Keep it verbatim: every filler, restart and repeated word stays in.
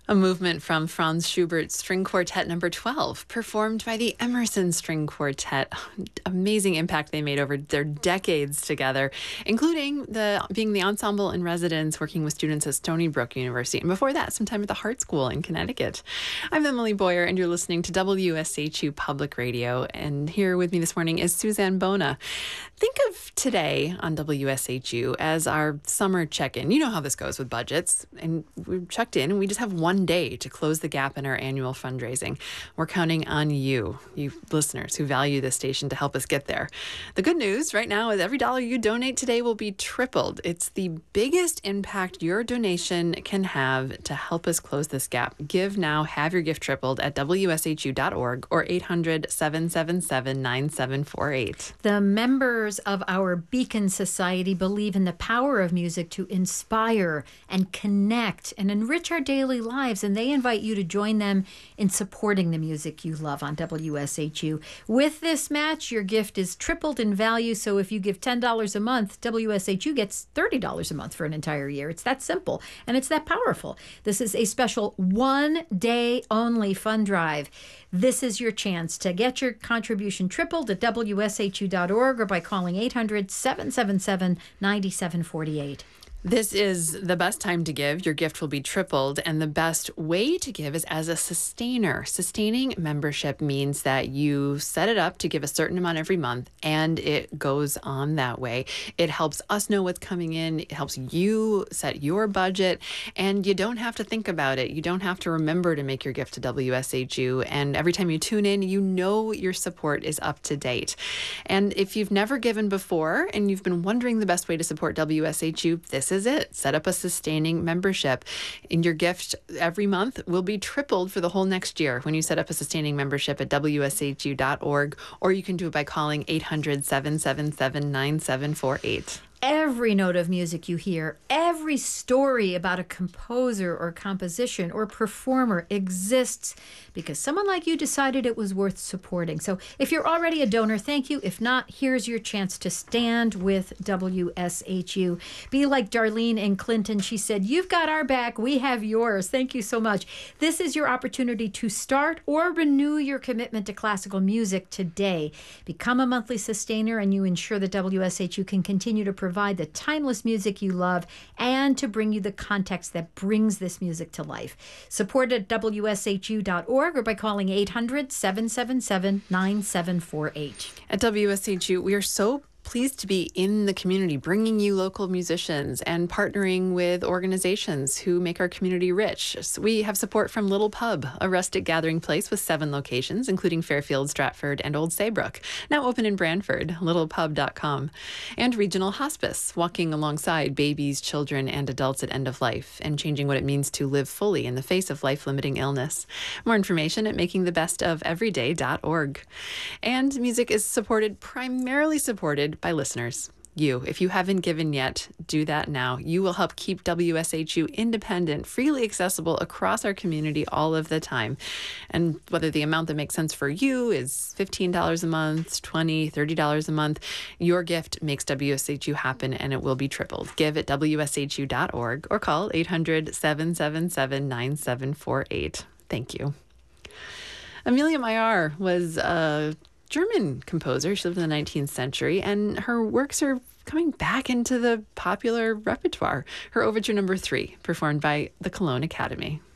A movement from Franz Schubert's String Quartet number twelve, performed by the Emerson String Quartet. Amazing impact they made over their decades together, including the being the ensemble in residence, working with students at Stony Brook University, and before that, some time at the Hart School in Connecticut. I'm Emily Boyer, and you're listening to W S H U Public Radio, and here with me this morning is Suzanne Bona. Think of today on W S H U as our summer check-in. You know how this goes with budgets, and we've checked in, and we just have one day to close the gap in our annual fundraising. We're counting on you, you listeners who value this station, to help us get there. The good news right now is every dollar you donate today will be tripled. It's the biggest impact your donation can have to help us close this gap. Give now, have your gift tripled at W S H U dot org or eight hundred, seven seven seven, nine seven four eight. The members of our Beacon Society believe in the power of music to inspire and connect and enrich our daily lives. And they invite you to join them in supporting the music you love on W S H U. With this match, your gift is tripled in value. So if you give ten dollars a month, W S H U gets thirty dollars a month for an entire year. It's that simple, and it's that powerful. This is a special one-day only fund drive. This is your chance to get your contribution tripled at W S H U dot org or by calling eight hundred, seven seven seven, nine seven four eight. This is the best time to give. Your gift will be tripled, and the best way to give is as a sustainer. Sustaining membership means that you set it up to give a certain amount every month, and it goes on that way. It helps us know what's coming in. It helps you set your budget, and you don't have to think about it. You don't have to remember to make your gift to W S H U, and every time you tune in, you know your support is up to date. And if you've never given before, and you've been wondering the best way to support W S H U, this is it. Set up a sustaining membership, and your gift every month will be tripled for the whole next year when you set up a sustaining membership at W S H U dot org, or you can do it by calling eight hundred, seven seven seven, nine seven four eight. Every note of music you hear, every story about a composer or composition or performer exists because someone like you decided it was worth supporting. So if you're already a donor, thank you. If not, here's your chance to stand with W S H U. Be like Darlene in Clinton. She said, "You've got our back. We have yours." Thank you so much. This is your opportunity to start or renew your commitment to classical music today. Become a monthly sustainer, and you ensure that W S H U can continue to provide provide the timeless music you love and to bring you the context that brings this music to life. Support at W S H U dot org or by calling eight hundred, seven seven seven, nine seven four eight. At W S H U, we are so pleased to be in the community, bringing you local musicians and partnering with organizations who make our community rich. So we have support from Little Pub, a rustic gathering place with seven locations, including Fairfield, Stratford, and Old Saybrook, now open in Brantford, little pub dot com. And Regional Hospice, walking alongside babies, children, and adults at end of life, and changing what it means to live fully in the face of life-limiting illness. More information at making the best of everyday dot org. And music is supported, primarily supported by listeners. You, if you haven't given yet, do that now. You will help keep W S H U independent, freely accessible across our community all of the time. And whether the amount that makes sense for you is fifteen dollars a month, twenty dollars, thirty dollars a month, your gift makes W S H U happen, and it will be tripled. Give at W S H U dot org or call eight hundred, seven seven seven, nine seven four eight. Thank you. Amelia Maillard was a German composer. She lived in the nineteenth century, and her works are coming back into the popular repertoire. Her Overture Number Three, performed by the Cologne Academy.